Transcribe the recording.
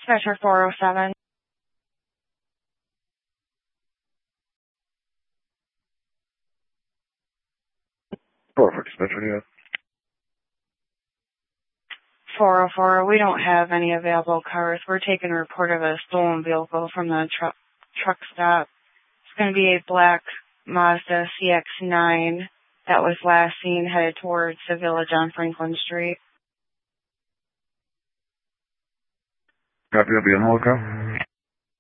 Dispatcher 407. Perfect. Dispatcher, yeah. 404. We don't have any available cars. We're taking a report of a stolen vehicle from the truck stop. It's going to be a black Mazda CX-9 that was last seen headed towards the Village on Franklin Street. Copy, I'll be on hold, Kyle.